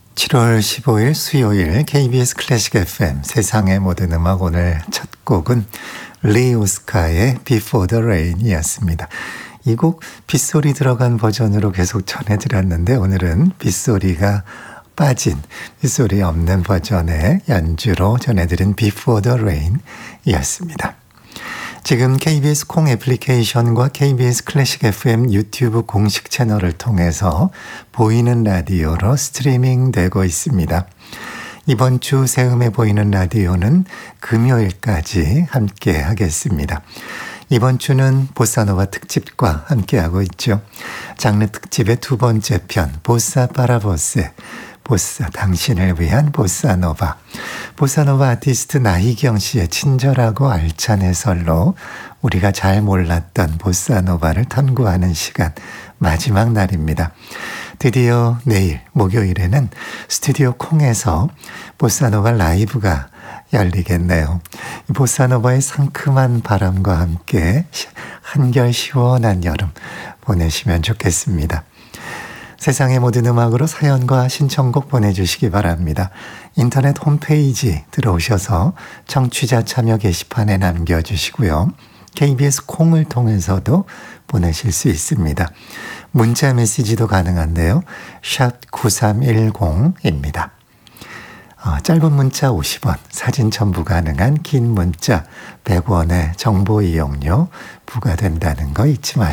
7월 15일 수요일 KBS 클래식 FM 세상의 모든 음악 오늘 첫 곡은 리 오스카의 Before the Rain이었습니다. 이 곡 빗소리 들어간 버전으로 계속 전해드렸는데 오늘은 빗소리가 빠진 빗소리 없는 버전의 연주로 전해드린 Before the Rain이었습니다. 지금 KBS 콩 애플리케이션과 KBS 클래식 FM 유튜브 공식 채널을 통해서 보이는 라디오로 스트리밍 되고 있습니다. 이번 주 새음에 보이는 라디오는 금요일까지 함께 하겠습니다. 이번 주는 보사노바 특집과 함께하고 있죠. 장르 특집의 두 번째 편 보사 파라보세, 보사 당신을 위한 보사노바. 보사노바 아티스트 나희경 씨의 친절하고 알찬 해설로 우리가 잘 몰랐던 보사노바를 탐구하는 시간 마지막 날입니다. 드디어 내일 목요일에는 스튜디오 콩에서 보사노바 라이브가 열리겠네요. 보사노바의 상큼한 바람과 함께 한결 시원한 여름 보내시면 좋겠습니다. 세상의 모든 음악으로 사연과 신청곡 보내주시기 바랍니다. 인터넷 홈페이지 들어오셔서 청취자 참여 게시판에 남겨주시고요. KBS 콩을 통해서도 보내실 수 있습니다. 문자 메시지도 가능한데요. 샵 9310입니다. 짧은 문자 50원, 사진 첨부 가능한 긴 문자 100원의 정보 이용료 부과된다는 거 잊지 마시고